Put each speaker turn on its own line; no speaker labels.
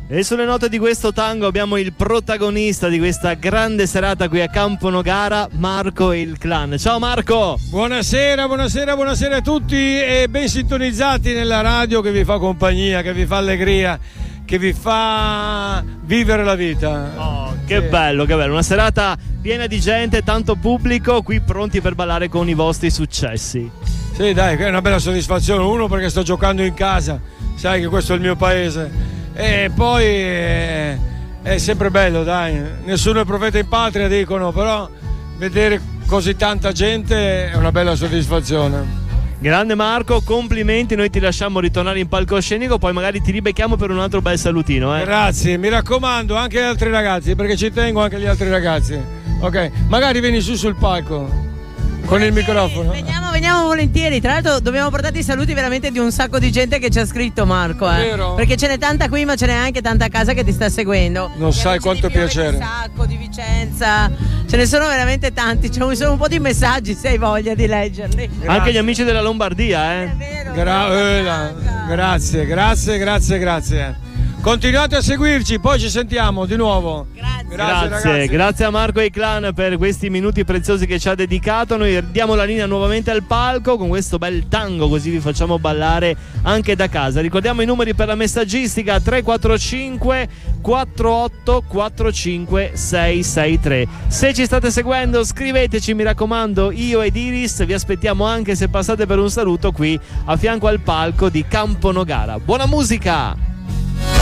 E sulle note di questo tango abbiamo il protagonista di questa grande serata qui a Campo Nogara, Marco e il clan. Ciao Marco!
Buonasera a tutti e ben sintonizzati nella radio che vi fa compagnia, che vi fa allegria, che vi fa vivere la vita.
Oh, che bello, una serata piena di gente, tanto pubblico, qui pronti per ballare con i vostri successi.
Sì, dai, è una bella soddisfazione. Uno, perché sto giocando in casa, sai che questo è il mio paese. E poi è sempre bello, dai. Nessuno è profeta in patria, dicono, però vedere così tanta gente è una bella soddisfazione.
Grande Marco, complimenti, noi ti lasciamo ritornare in palcoscenico, poi magari ti ribecchiamo per un altro bel salutino.
Grazie, mi raccomando, anche agli altri ragazzi, perché ci tengo anche agli altri ragazzi. Ok, magari vieni su sul palco con il microfono.
Veniamo volentieri. Tra l'altro dobbiamo portare i saluti veramente di un sacco di gente che ci ha scritto, Marco.
Vero?
Perché ce n'è tanta qui, ma ce n'è anche tanta a casa che ti sta seguendo.
Non sai quanto piacere.
Di Sacco, di Vicenza. Ce ne sono veramente tanti. Ci sono un po' di messaggi, se hai voglia di leggerli.
Grazie. Anche gli amici della Lombardia,
È vero.
Grazie. Continuate a seguirci, poi ci sentiamo di nuovo.
Grazie a Marco e ai clan per questi minuti preziosi che ci ha dedicato. Noi diamo la linea nuovamente al palco con questo bel tango, così vi facciamo ballare anche da casa. Ricordiamo i numeri per la messaggistica: 345 48 45 663. Se ci state seguendo, scriveteci, mi raccomando. Io ed Iris vi aspettiamo anche se passate per un saluto qui a fianco al palco di Campo Nogara. Buona musica!